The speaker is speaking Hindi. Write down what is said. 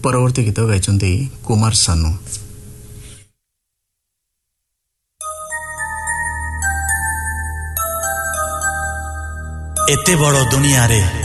परवर्ती गीत गाइछन्ती कुमार सानू। एते बड़ दुनिया रे